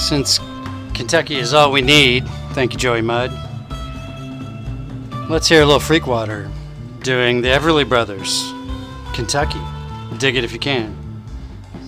Since Kentucky is all we need, thank you, Joey Mudd. Let's hear a little Freakwater doing the Everly Brothers, Kentucky. Dig it if you can.